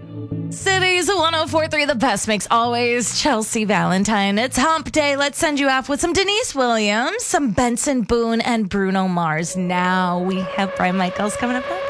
Cities 104.3, the best mix always. Chelsea Valentine. It's hump day. Let's send you off with some Denise Williams, some Benson Boone, and Bruno Mars. Now we have Brian Michaels coming up.